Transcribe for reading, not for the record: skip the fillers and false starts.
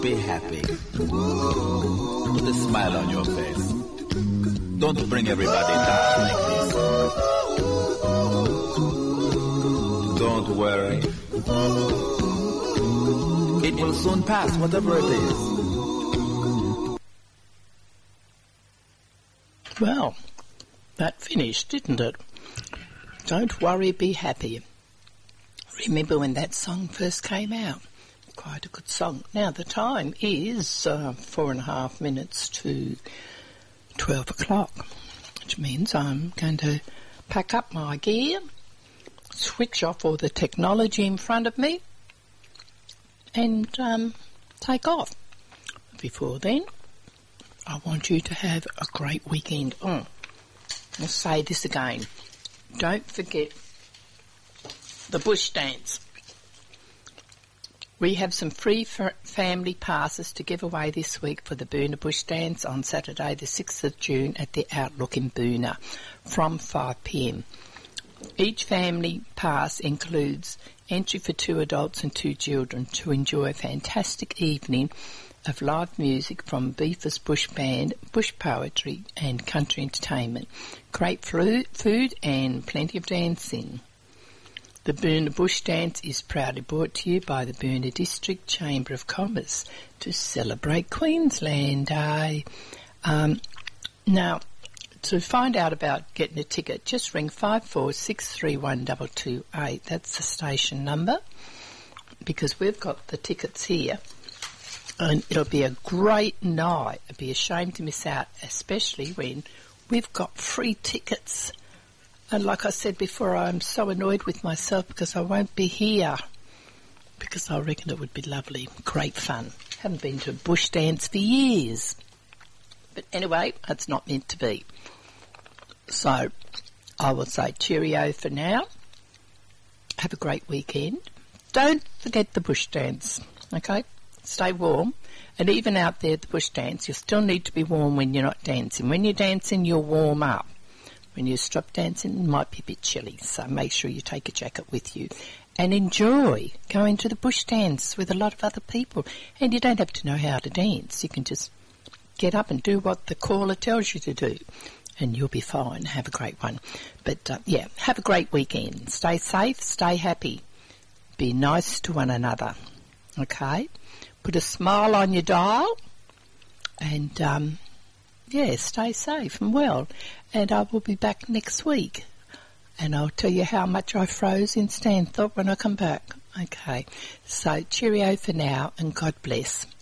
Be happy. Put a smile on your face. Don't bring everybody down like this. Don't worry. It will soon pass, whatever it is. Well, that finished, didn't it? Don't worry, be happy. Remember when that song first came out? Quite a good song. Now the time is 4.5 minutes to 12 o'clock, which means I'm going to pack up my gear, switch off all the technology in front of me, and take off. Before then, I want you to have a great weekend. I'll say this again. Don't forget the bush dance. We have some free family passes to give away this week for the Boonah Bush Dance on Saturday the 6th of June at the Outlook in Boonah from 5 p.m. Each family pass includes entry for 2 adults and 2 children to enjoy a fantastic evening of live music from Beaver's Bush Band, bush poetry and country entertainment, great food and plenty of dancing. The Boonah Bush Dance is proudly brought to you by the Boonah District Chamber of Commerce to celebrate Queensland Day. Now, to find out about getting a ticket, just ring 54631228. That's the station number, because we've got the tickets here. And it'll be a great night. It'd be a shame to miss out, especially when we've got free tickets. And like I said before, I'm so annoyed with myself because I won't be here, because I reckon it would be lovely. Great fun. Haven't been to a bush dance for years. But anyway, it's not meant to be. So I will say cheerio for now. Have a great weekend. Don't forget the bush dance, okay? Stay warm. And even out there at the bush dance, you still need to be warm when you're not dancing. When you're dancing, you'll warm up. When you stop dancing, it might be a bit chilly, so make sure you take a jacket with you. And enjoy going to the bush dance with a lot of other people. And you don't have to know how to dance. You can just get up and do what the caller tells you to do, and you'll be fine. Have a great one. But, have a great weekend. Stay safe, stay happy. Be nice to one another, okay? Put a smile on your dial, and, stay safe and well. And I will be back next week. And I'll tell you how much I froze in Stanthorpe when I come back. Okay. So cheerio for now, and God bless.